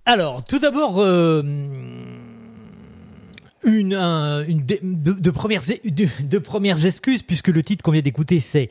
Alors, tout d'abord, de premières excuses, puisque le titre qu'on vient d'écouter, c'est